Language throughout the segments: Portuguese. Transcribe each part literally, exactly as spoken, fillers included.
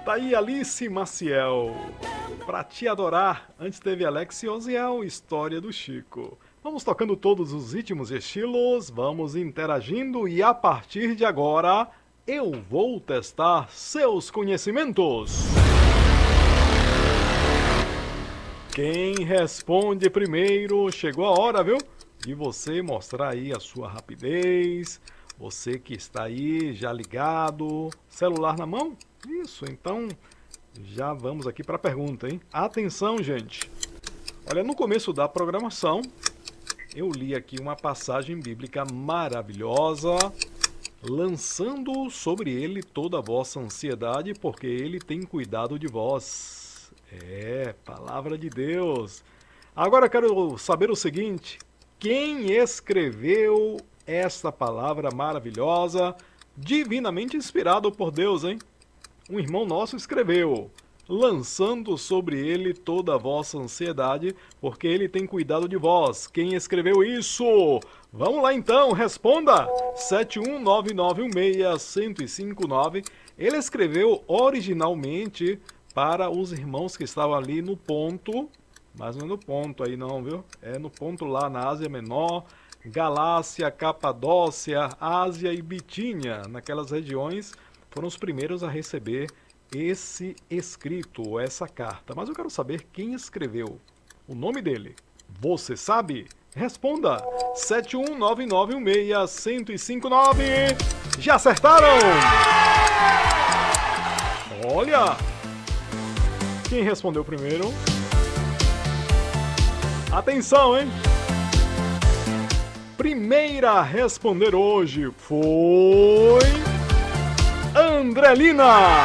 Tá aí Alice Maciel. Pra te adorar, antes teve Alex e Oziel, História do Chico. Vamos tocando todos os ritmos e estilos, vamos interagindo e a partir de agora eu vou testar seus conhecimentos. Quem responde primeiro, chegou a hora, viu? De você mostrar aí a sua rapidez. Você que está aí já ligado, celular na mão? Isso, então já vamos aqui para a pergunta, hein? Atenção, gente. Olha, no começo da programação, eu li aqui uma passagem bíblica maravilhosa, lançando sobre ele toda a vossa ansiedade, porque ele tem cuidado de vós. É, palavra de Deus. Agora eu quero saber o seguinte: quem escreveu esta palavra maravilhosa, divinamente inspirado por Deus, hein? Um irmão nosso escreveu, lançando sobre ele toda a vossa ansiedade, porque ele tem cuidado de vós. Quem escreveu isso? Vamos lá então, responda! sete um nove nove um seis zero cinco nove. Ele escreveu originalmente para os irmãos que estavam ali no ponto, mas não é no ponto aí não, viu? É no ponto lá na Ásia Menor, Galácia, Capadócia, Ásia e Bitínia. Naquelas regiões foram os primeiros a receber esse escrito, essa carta. Mas eu quero saber quem escreveu, o nome dele. Você sabe? Responda! sete um nove nove um seis zero cinco nove. Já acertaram? Olha! Quem respondeu primeiro? Atenção, hein? Primeira a responder hoje foi Andrelina.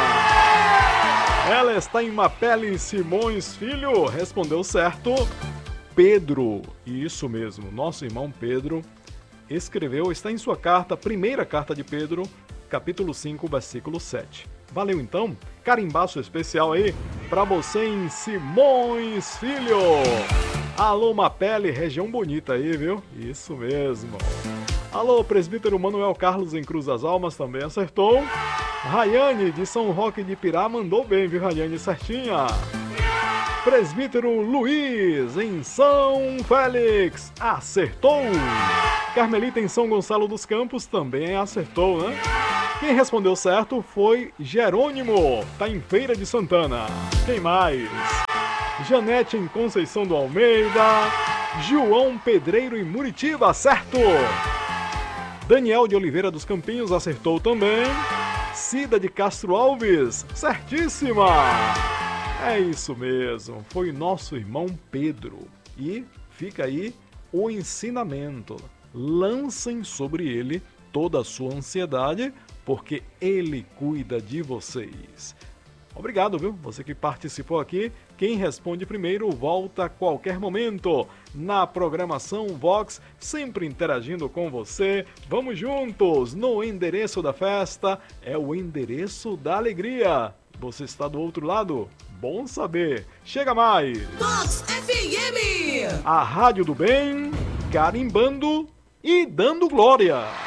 Ela está em Mapele Simões Filho. Respondeu certo. Pedro, isso mesmo, nosso irmão Pedro escreveu, está em sua carta, primeira carta de Pedro, capítulo cinco, versículo sete. Valeu então, carimbaço especial aí pra você em Simões Filho. Alô Mapele, região bonita aí, viu? Isso mesmo. Alô presbítero Manuel Carlos em Cruz das Almas, também acertou. Rayane de São Roque de Pirá mandou bem, viu Rayane, certinha. Presbítero Luiz em São Félix, acertou. Carmelita em São Gonçalo dos Campos também acertou, né? Quem respondeu certo foi Jerônimo, tá em Feira de Santana. Quem mais? Janete em Conceição do Almeida. João Pedreiro em Muritiba, certo. Daniel de Oliveira dos Campinhos acertou também. Cida de Castro Alves, certíssima. É isso mesmo, foi nosso irmão Pedro. E fica aí o ensinamento. Lancem sobre ele toda a sua ansiedade, porque ele cuida de vocês. Obrigado, viu? Você que participou aqui. Quem responde primeiro volta a qualquer momento na programação Vox, sempre interagindo com você. Vamos juntos no endereço da festa, é o endereço da alegria. Você está do outro lado? Bom saber. Chega mais! Vox F M! A Rádio do Bem, carimbando e dando glória.